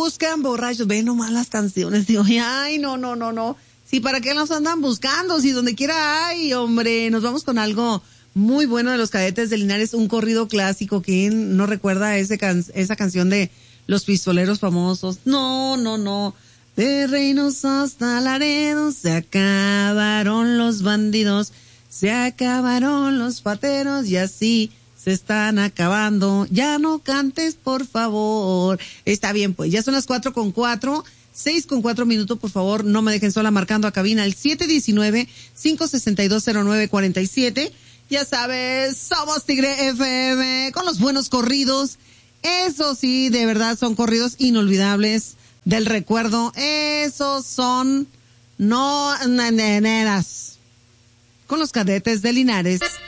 buscan borrachos. Ve nomás las canciones, digo, ay, no. Sí, ¿para qué nos andan buscando? Si donde quiera hay, hombre. Nos vamos con algo muy bueno de los Cadetes de Linares, un corrido clásico. ¿Quién no recuerda esa canción de los pistoleros famosos? No. De Reinos hasta Laredo se acabaron los bandidos, se acabaron los pateros y así se están acabando. Ya no cantes, por favor. Está bien, pues, ya son las 4:04. 6:04, por favor, no me dejen sola marcando a cabina el 719-562-0947. Ya sabes, somos Tigre FM con los buenos corridos. Eso sí, de verdad son corridos inolvidables del recuerdo. Esos son no neneras con los Cadetes de Linares.